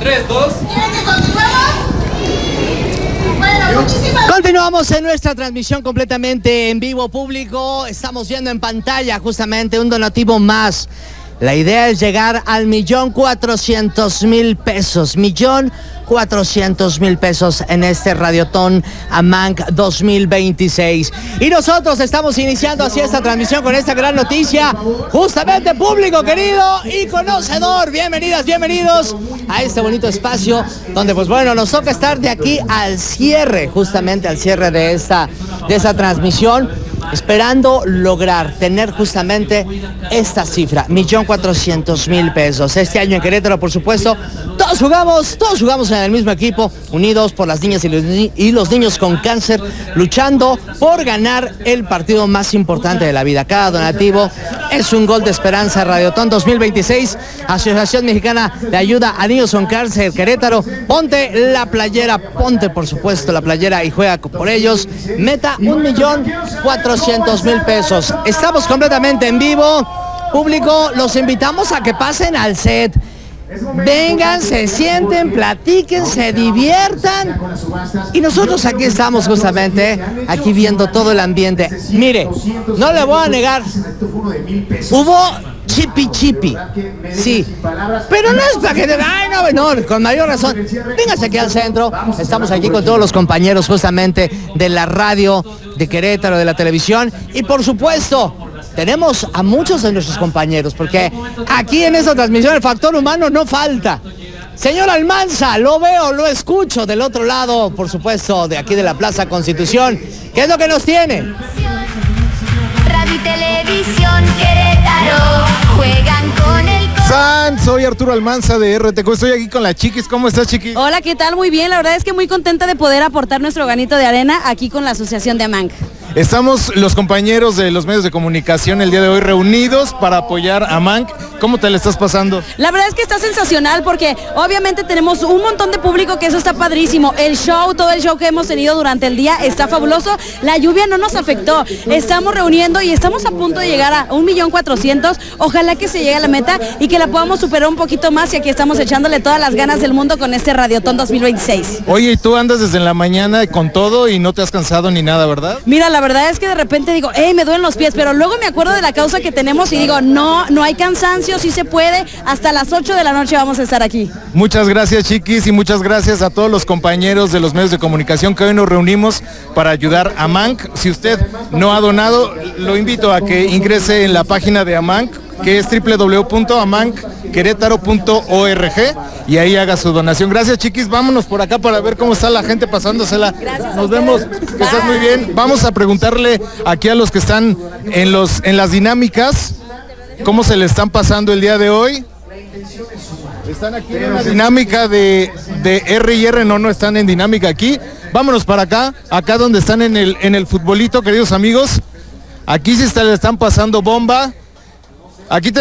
3, 2. Continuamos en nuestra transmisión completamente en vivo, público. Estamos viendo en pantalla justamente un donativo más. La idea es llegar al 1,400,000 pesos. 1,400,000 pesos en este Radiotón AMANC 2026. Y nosotros estamos iniciando así esta transmisión con esta gran noticia. Justamente, público querido y conocedor, bienvenidas, bienvenidos a este bonito espacio donde, pues bueno, nos toca estar de aquí al cierre, justamente al cierre de esta transmisión, esperando lograr tener justamente esta cifra, 1,400,000 pesos. Este año en Querétaro, por supuesto, todos jugamos en el mismo equipo, unidos por las niñas y los niños con cáncer, luchando por ganar el partido más importante de la vida. Cada donativo es un gol de esperanza. Radiotón 2026, Asociación Mexicana de Ayuda a Niños con Cáncer, Querétaro. Ponte la playera, ponte por supuesto la playera y juega por ellos. Meta 1,400,000 pesos. Estamos completamente en vivo. Público, los invitamos a que pasen al set. Vengan, se sienten, platiquen, se diviertan. Y nosotros aquí estamos justamente, aquí viendo todo el ambiente. Mire, no le voy a negar, hubo chipi, sí, pero no es para que no, con mayor razón, véngase aquí al centro. Estamos aquí con todos los compañeros justamente de la radio de Querétaro, de la televisión, y por supuesto tenemos a muchos de nuestros compañeros, porque aquí en esta transmisión el factor humano no falta. Señor Almanza, lo veo, lo escucho del otro lado, por supuesto, de aquí de la Plaza Constitución. ¿Qué es lo que nos tiene? Radio y Televisión Querétaro juegan con el Soy Arturo Almanza de RTQ, estoy aquí con la Chiquis. ¿Cómo estás, Chiquis? Hola, ¿qué tal? Muy bien, la verdad es que muy contenta de poder aportar nuestro granito de arena aquí con la Asociación de AMANC. Estamos los compañeros de los medios de comunicación el día de hoy reunidos para apoyar a AMANC. ¿Cómo te la estás pasando? La verdad es que está sensacional porque obviamente tenemos un montón de público, que eso está padrísimo. El show, todo el show que hemos tenido durante el día está fabuloso. La lluvia no nos afectó. Estamos reuniendo y estamos a punto de llegar a 1,400,000. Ojalá que se llegue a la meta y que la podamos superar un poquito más, y aquí estamos echándole todas las ganas del mundo con este Radiotón 2026. Oye, y tú andas desde la mañana con todo y no te has cansado ni nada, ¿verdad? Mira, la verdad es que de repente digo, me duelen los pies, pero luego me acuerdo de la causa que tenemos y digo, no hay cansancio, sí se puede. Hasta las 8 de la noche vamos a estar aquí. Muchas gracias, Chiquis, y muchas gracias a todos los compañeros de los medios de comunicación que hoy nos reunimos para ayudar a AMANC. Si usted no ha donado, lo invito a que ingrese en la página de AMANC, que es www.amanquerétaro.org, y ahí haga su donación. Gracias, Chiquis. Vámonos por acá para ver cómo está la gente pasándosela. Gracias. Nos vemos. Que estás muy bien. Vamos a preguntarle aquí a los que están en las dinámicas cómo se le están pasando el día de hoy. Están aquí en la dinámica de R&R, no están en dinámica aquí. Vámonos para acá donde están en el futbolito, queridos amigos. Aquí sí le están pasando bomba. Aquí